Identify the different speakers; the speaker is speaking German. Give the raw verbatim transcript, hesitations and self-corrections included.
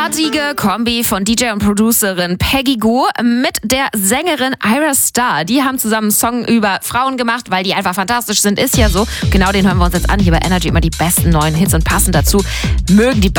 Speaker 1: großartige Kombi von D J und Producerin Peggy Gou mit der Sängerin Ira Star. Die haben zusammen einen Song über Frauen gemacht, weil die einfach fantastisch sind. Ist ja so. Genau den hören wir uns jetzt an. Hier bei Energy immer die besten neuen Hits und passend dazu mögen die